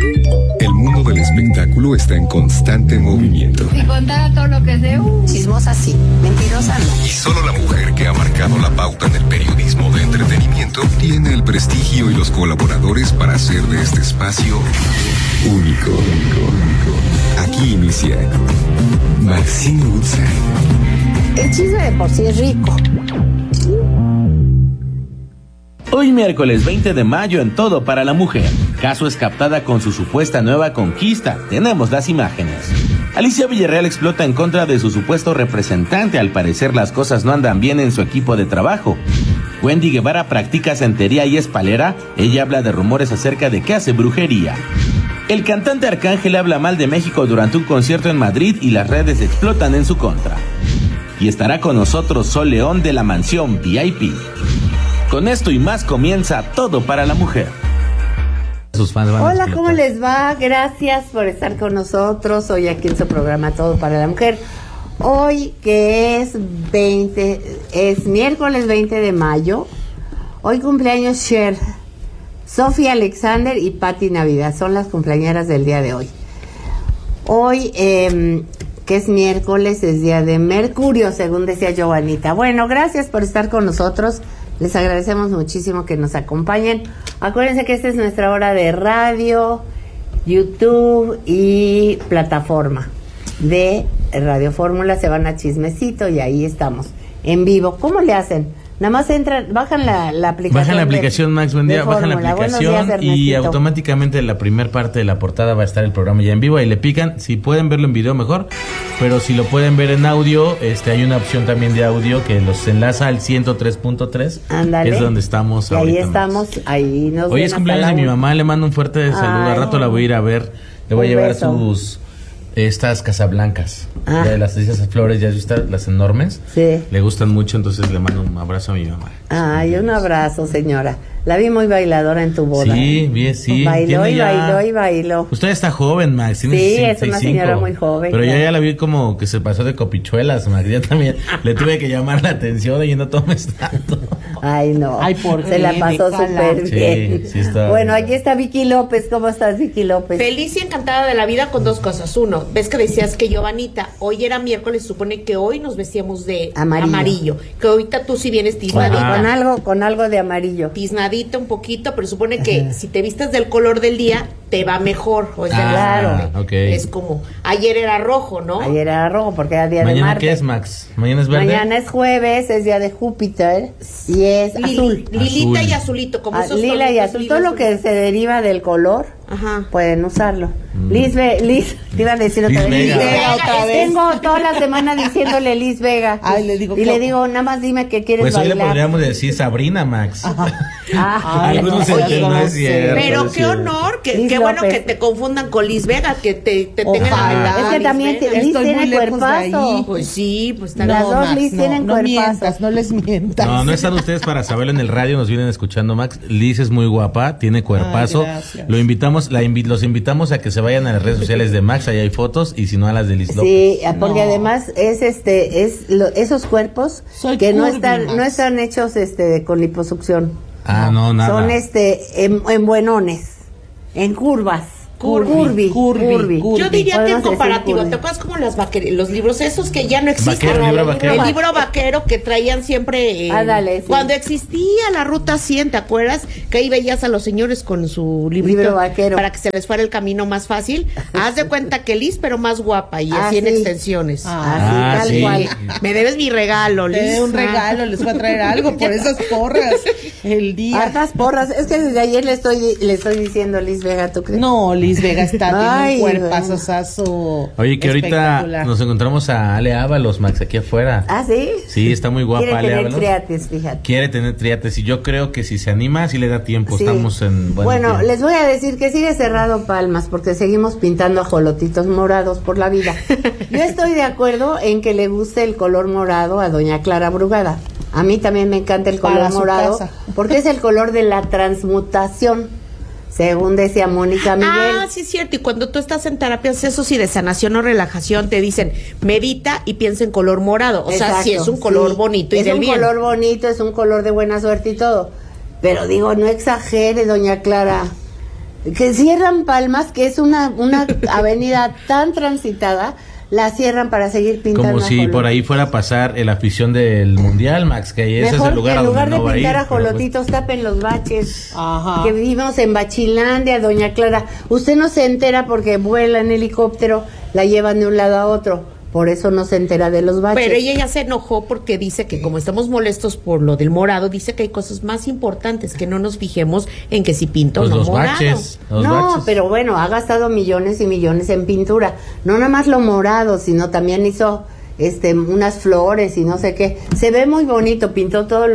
El mundo del espectáculo está en constante movimiento. Si contara todo lo que sé, chismosa sí, mentirosa no. Y solo la mujer que ha marcado la pauta en el periodismo de entretenimiento tiene el prestigio y los colaboradores para hacer de este espacio único. Aquí inicia Maxine Woodside. El chisme de por sí es rico. Hoy miércoles 20 de mayo en Todo para la Mujer. Caso es captada con su supuesta nueva conquista. Tenemos las imágenes. Alicia Villarreal explota en contra de su supuesto representante. Al parecer las cosas no andan bien en su equipo de trabajo. Wendy Guevara practica santería y es palera. Ella habla de rumores acerca de que hace brujería. El cantante Arcángel habla mal de México durante un concierto en Madrid y las redes explotan en su contra. Y estará con nosotros Sol León de la Mansión VIP. Con esto y más comienza Todo para la Mujer. Sus fans van Hola, ¿cómo les va? Gracias por estar con nosotros hoy aquí en su programa Todo para la Mujer. Hoy que es miércoles 20 de mayo, hoy cumpleaños Cher, Sofía Alexander y Patti Navidad, son las cumpleañeras del día de hoy. Hoy, que es miércoles, es día de Mercurio, según decía Giovanita. Bueno, gracias por estar con nosotros. Les agradecemos muchísimo que nos acompañen. Acuérdense que esta es nuestra hora de radio, YouTube y plataforma de Radio Fórmula. Se van a Chismecito y ahí estamos, en vivo. ¿Cómo le hacen? Nada más entran, bajan la aplicación. Bajan la aplicación, Max, buen día. Bajan la aplicación y automáticamente la primera parte de la portada va a estar el programa ya en vivo. Ahí le pican. Si pueden verlo en video, mejor. Pero si lo pueden ver en audio, hay una opción también de audio que los enlaza al 103.3. Ándale. Es donde estamos y ahorita. Ahí estamos, ahí nos Hoy es cumpleaños de mi mamá, le mando un fuerte saludo. Al rato la voy a ir a ver. Le voy a llevar estas casablancas, de las esas flores, ya viste, las enormes. Sí. Le gustan mucho, entonces le mando un abrazo a mi mamá. Ay, un abrazo, señora. La vi muy bailadora en tu boda. Sí, bien, sí. Bailó y bailó. Usted está joven, Max. Tiene 65, es una señora muy joven. Pero yo ya la vi como que se pasó de copichuelas, Max. Ya también le tuve que llamar la atención y no tomes tanto. Ay, no. Ay, por se la pasó súper bien. Sí, está. Bueno, aquí está Vicky López. ¿Cómo estás, Vicky López? Feliz y encantada de la vida con dos cosas. Uno, ves que decías que Giovanita, hoy era miércoles, supone que hoy nos vestíamos de amarillo. Que ahorita tú sí vienes tiznadita. Con algo de amarillo. Tiznadita un poquito, pero supone que si te vistes del color del día, te va mejor. O sea, claro. Okay. Es como, ayer era rojo, ¿no? Ayer era rojo porque era día de Marte. ¿Mañana qué es, Max? ¿Mañana es verde? Mañana es jueves, es día de Júpiter y es azul. Lilita y azulito, como esos lila y azul. Todo lo que se deriva del color, pueden usarlo. Liz, te iba a decir otra vez. Liz Vega otra vez. Tengo toda la semana diciéndole Liz Vega. Ay, le digo, nada más dime que quieres bailar. Pues hoy le podríamos decir Sabrina, Max. Algunos no es cierto. Pero qué honor, qué bueno que te confundan con Liz Vega, que te tengan la verdad. Es que también Liz tiene cuerpazo. Pues sí, pues las dos Liz tienen cuerpazo. No les mientas. No están ustedes para saberlo en el radio, nos vienen escuchando, Max. Liz es muy guapa, tiene cuerpazo. Los invitamos a que se vayan a las redes sociales de Max, ahí hay fotos, y si no a las de Liz López. Sí, porque además esos cuerpos que no están hechos con liposucción. No, nada. Son en buenones, en curvas. Curvy. Yo diría que en comparativo, ¿te acuerdas como los libros esos que ya no existen? El libro vaquero que traían siempre cuando existía la Ruta 100, ¿te acuerdas? Que ahí veías a los señores con su libro vaquero para que se les fuera el camino más fácil. Haz de cuenta que Liz, pero más guapa y así en extensiones. Tal cual. Me debes mi regalo, Liz. Un regalo, les voy a traer algo por esas porras el día. Hartas porras, es que desde ayer le estoy diciendo Liz Vega, ¿tú crees? No, Liz Vega está, tiene un cuerpazazazo. Oye, que ahorita nos encontramos a Ale Ábalos, Max, aquí afuera. ¿Ah, sí? Sí, está muy guapa Ale Ábalos. Quiere tener triates, fíjate. Quiere tener triates y yo creo que si se anima, sí le da tiempo. Sí. Estamos en Bueno, tiempo. les voy a decir que sigue cerrado Palmas porque seguimos pintando ajolotitos morados por la vida. Yo estoy de acuerdo en que le guste el color morado a doña Clara Brugada. A mí también me encanta el color morado porque es el color de la transmutación. Según decía Mónica Miguel. Sí es cierto, y cuando tú estás en terapias, eso sí, de sanación o relajación, te dicen, medita y piensa en color morado. O sea, sí es un color bonito y del bien. Es un color bonito, es un color de buena suerte y todo. Pero digo, no exagere, doña Clara. que cierran Palmas, que es una avenida tan transitada, la cierran para seguir pintando. Como si por ahí fuera a pasar la afición del Mundial, Max, que ese es el lugar donde no va a ir. En lugar de pintar ajolotitos, tapen los baches. Ajá. Que vivimos en Bachilandia, doña Clara. Usted no se entera porque vuela en helicóptero, la llevan de un lado a otro. Por eso no se entera de los baches. Pero ella ya se enojó porque dice que como estamos molestos por lo del morado, dice que hay cosas más importantes, que no nos fijemos en que si pinto pues no los morado. Baches, baches. Pero bueno, ha gastado millones y millones en pintura. No nada más lo morado, sino también hizo unas flores y no sé qué. Se ve muy bonito, pintó todos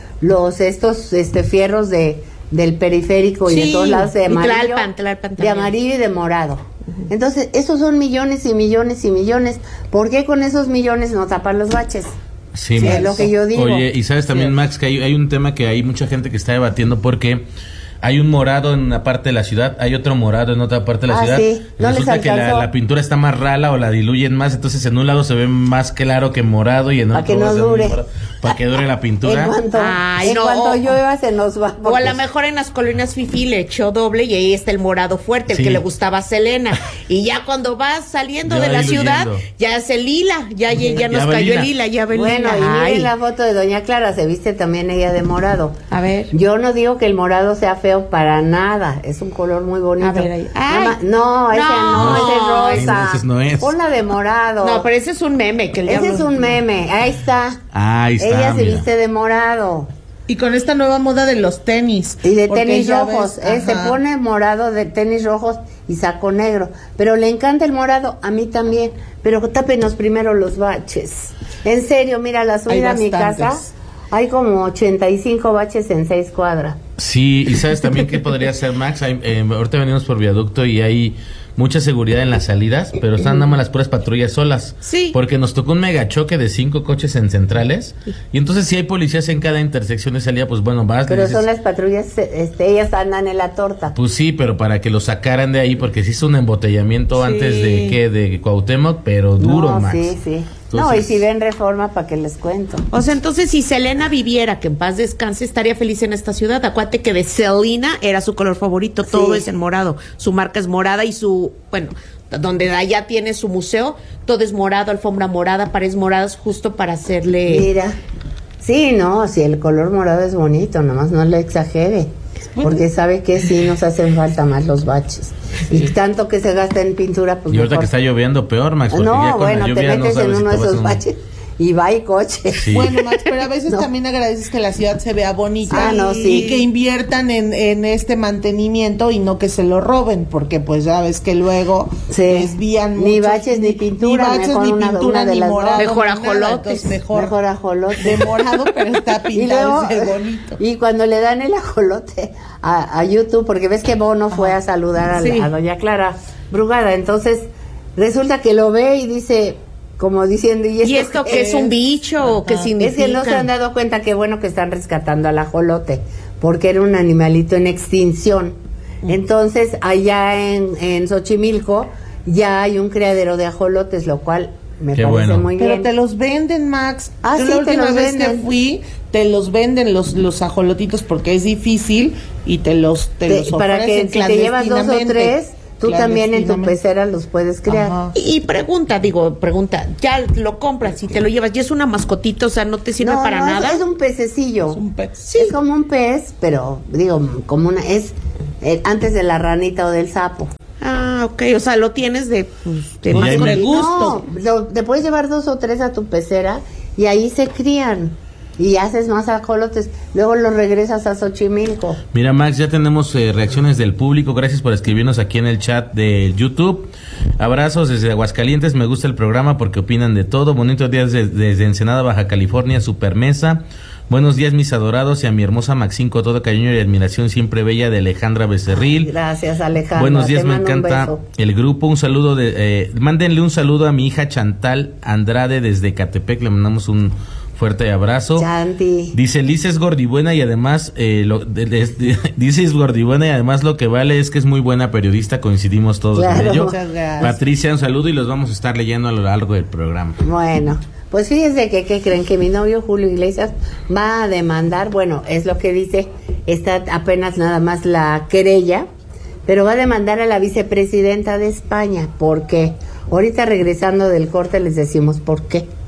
estos fierros del periférico y de todos lados de amarillo, de amarillo y de morado. Entonces, esos son millones y millones y millones. ¿Por qué con esos millones no tapan los baches? Sí, es lo que yo digo. Oye, y sabes también, Max, que hay un tema que hay mucha gente que está debatiendo porque hay un morado en una parte de la ciudad, hay otro morado en otra parte de la ciudad. Sí. No resulta que la pintura está más rala o la diluyen más, entonces en un lado se ve más claro que morado y en otro que no dure. Para que dure la pintura. En cuanto llueva se nos va. O a lo mejor en las colonias Fifi le echó doble y ahí está el morado fuerte, el que le gustaba a Selena. Y ya cuando vas saliendo de la ciudad, ya es el lila, ya nos cayó el lila, ya ve el lila. Bueno, y miren la foto de doña Clara, se viste también ella de morado. A ver. Yo no digo que el morado sea feo para nada, es un color muy bonito. A ver ahí. No, ese es rosa. Ese no es. Ponla de morado. No, pero ese es un meme. Ese es un meme, ahí está. Ahí está. Ella se viste de morado. Y con esta nueva moda de los tenis. Y de tenis rojos. Se pone morado de tenis rojos y saco negro. Pero le encanta el morado, a mí también. Pero tápenos primero los baches. En serio, mira, la subida a mi casa. Hay como 85 baches en 6 cuadras. Sí, y ¿sabes también qué podría ser, Max? Ahorita venimos por viaducto y hay mucha seguridad en las salidas, pero están nada más las puras patrullas solas. Sí. Porque nos tocó un megachoque de 5 coches en centrales. Y entonces si hay policías en cada intersección de salida, pues bueno, vas. Pero son las patrullas, ellas andan en la torta. Pues sí, pero para que lo sacaran de ahí, porque se hizo un embotellamiento antes de Cuauhtémoc, pero duro, Max. Sí. Entonces, y si ven Reforma, ¿para qué les cuento? O sea, entonces si Selena viviera, que en paz descanse, estaría feliz en esta ciudad. Acuérdate que de Selena era su color favorito, todo es en morado. Su marca es morada y donde allá tiene su museo, todo es morado, alfombra morada, paredes moradas, justo para hacerle... Mira, si el color morado es bonito, nomás no le exagere. Porque sabe que sí nos hacen falta más los baches. Y tanto que se gasta en pintura, pues y ahorita que está lloviendo peor, Max, porque ya con la lluvia te metes en uno de esos baches y va y coche. Sí. Bueno, Max, pero a veces también agradeces que la ciudad se vea bonita y que inviertan en este mantenimiento y no que se lo roben, porque pues ya ves que luego desvían ni baches ni pintura, ni pintura ni morado, mejor ajolotes, mejor ajolote de morado, pero está pintado y luego, bonito. Y cuando le dan el ajolote a YouTube, porque ves que Bono fue a saludar a doña Clara Brugada, entonces resulta que lo ve y dice, como diciendo, ¿y esto qué es un bicho o qué significa? Es que no se han dado cuenta, qué bueno que están rescatando al ajolote, porque era un animalito en extinción. Entonces, allá en Xochimilco ya hay un criadero de ajolotes, lo cual me parece muy bien. Pero te los venden, Max. Yo la última vez que fui, te los venden los ajolotitos porque es difícil y te los ofrecen para que si te llevas 2 o 3... Tú también en tu pecera los puedes crear. Ajá. Y pregunta, ya lo compras y te lo llevas, ya es una mascotita, o sea, no te sirve para nada. Es un pececillo. Es un pez. Sí. Es como un pez, pero como es antes de la ranita o del sapo. Ah, ok, o sea, lo tienes de gusto. No, te puedes llevar 2 o 3 a tu pecera y ahí se crían. Y haces más ajolotes, luego los regresas a Xochimilco. Mira, Max, ya tenemos reacciones del público. Gracias por escribirnos aquí en el chat de YouTube. Abrazos desde Aguascalientes, me gusta el programa porque opinan de todo. Bonitos días desde Ensenada, Baja California, Supermesa. Buenos días, mis adorados, y a mi hermosa Maxín, con todo cariño y admiración siempre bella, de Alejandra Becerril. Gracias, Alejandra. Buenos días, me encanta el grupo. Un saludo mándenle un saludo a mi hija Chantal Andrade desde Catepec. Le mandamos un fuerte abrazo. Chanti. Dice, Liz es gordibuena y además dice es gordibuena y además lo que vale es que es muy buena periodista, coincidimos todos en ello. Patricia, un saludo y los vamos a estar leyendo a lo largo del programa. Bueno, pues fíjense ¿qué creen? Que mi novio Julio Iglesias va a demandar, bueno, es lo que dice, está apenas nada más la querella, pero va a demandar a la vicepresidenta de España. ¿Por qué? Ahorita regresando del corte les decimos por qué.